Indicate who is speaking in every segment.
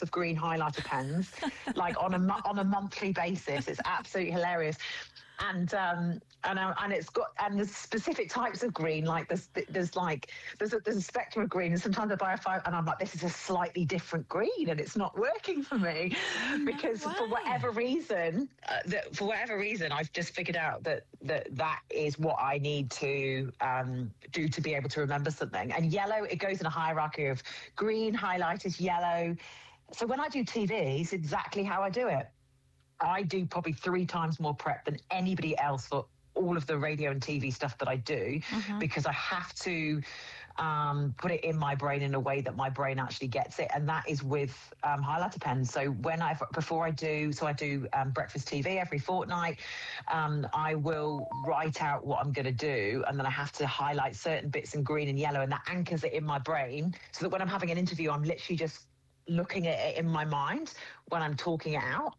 Speaker 1: of green highlighter pens, like on a monthly basis. It's absolutely hilarious. And it's got, and there's specific types of green, like there's a spectrum of green, and sometimes I buy a 5 and I'm like, this is a slightly different green and it's not working for me. Because for whatever reason I've just figured out that is what I need to do to be able to remember something. And yellow, it goes in a hierarchy of green, highlighters, yellow. So when I do TV, it's exactly how I do it. I do probably 3 times more prep than anybody else for all of the radio and TV stuff that I do, because I have to put it in my brain in a way that my brain actually gets it, and that is with highlighter pens. So I do breakfast TV every fortnight. I will write out what I'm going to do, and then I have to highlight certain bits in green and yellow, and that anchors it in my brain, so that when I'm having an interview, I'm literally just looking at it in my mind when I'm talking it out.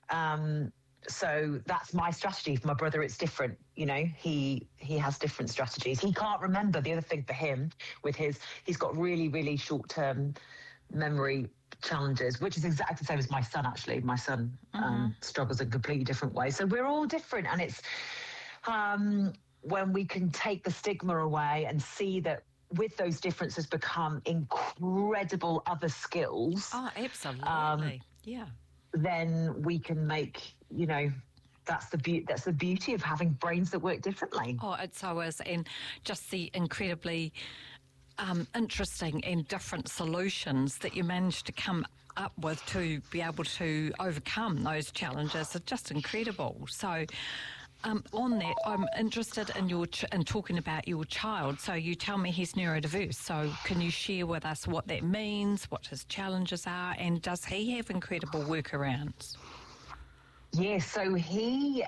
Speaker 1: So that's my strategy. For my brother, it's different. You know, he has different strategies. He can't remember. The other thing for him he's got really, really short-term memory challenges, which is exactly the same as my son, actually. My son struggles in a completely different way. So we're all different. And it's when we can take the stigma away and see that with those differences become incredible other skills.
Speaker 2: Oh, absolutely. Yeah.
Speaker 1: Then we can make, that's the beauty of having brains that work differently.
Speaker 2: Oh, it so is. And just the incredibly interesting and different solutions that you managed to come up with to be able to overcome those challenges are just incredible. So on that, I'm interested in talking about your child. So you tell me he's neurodiverse. So can you share with us what that means, what his challenges are, and does he have incredible workarounds?
Speaker 1: Yes, so he,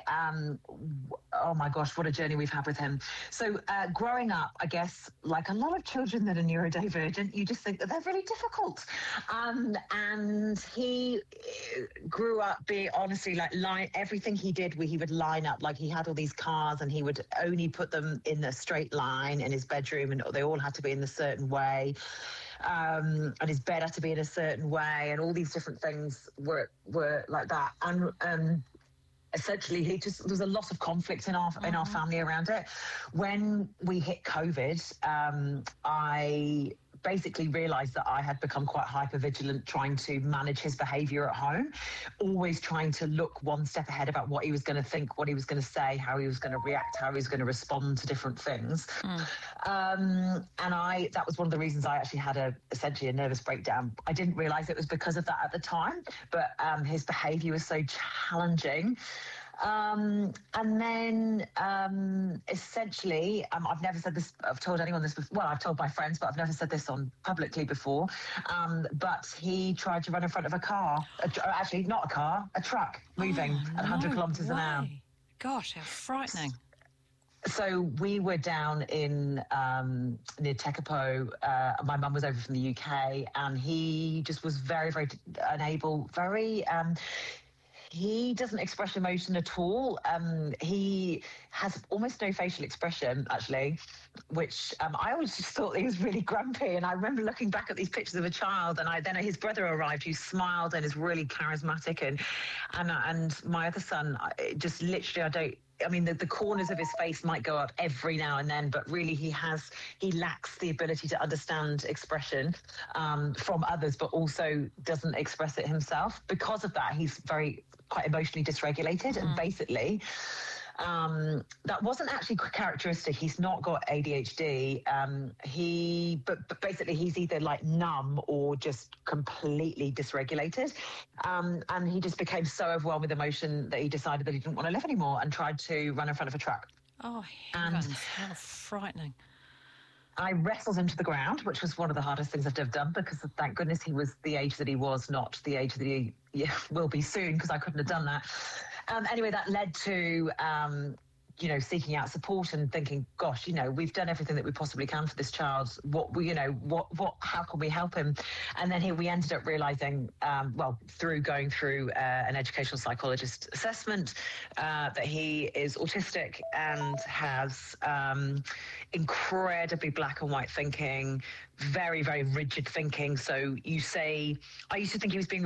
Speaker 1: oh my gosh, what a journey we've had with him. So growing up, I guess, like a lot of children that are neurodivergent, you just think that they're really difficult. And he grew up being, honestly, like everything he did, he would line up, like he had all these cars and he would only put them in a straight line in his bedroom, and they all had to be in a certain way. And his bed had to be in a certain way, and all these different things were like that. And essentially, there was a lot of conflict in our family around it. When we hit COVID, I basically realised that I had become quite hypervigilant, trying to manage his behaviour at home, always trying to look one step ahead about what he was going to think, what he was going to say, how he was going to react, how he was going to respond to different things. And that was one of the reasons I actually had essentially a nervous breakdown. I didn't realise it was because of that at the time, but his behaviour was so challenging. And then essentially, I've never said this, I've told anyone this before, well, I've told my friends, but I've never said this on publicly before, but he tried to run in front of a car, actually not a car, a truck moving at 100 kilometres an hour.
Speaker 2: Gosh, how frightening.
Speaker 1: So we were down in near Tekapo. My mum was over from the UK, and he just was very, very unable, he doesn't express emotion at all. He has almost no facial expression, actually, which I always just thought he was really grumpy. And I remember looking back at these pictures of a child, and then his brother arrived who smiled and is really charismatic. And my other son, just literally, the corners of his face might go up every now and then, but really he lacks the ability to understand expression from others, but also doesn't express it himself. Because of that, he's quite emotionally dysregulated, and basically that wasn't actually characteristic. He's not got ADHD. But basically he's either like numb or just completely dysregulated. And he just became so overwhelmed with emotion that he decided that he didn't want to live anymore and tried to run in front of a truck.
Speaker 2: Oh, heavens, how frightening.
Speaker 1: I wrestled him to the ground, which was one of the hardest things I've ever done, because thank goodness he was the age that he was, not the age that he will be soon, because I couldn't have done that. Anyway, that led to seeking out support and thinking, gosh, we've done everything that we possibly can for this child. How can we help him? And then we ended up realizing, through going through an educational psychologist assessment, that he is autistic and has incredibly black and white thinking, very, very rigid thinking. So I used to think he was being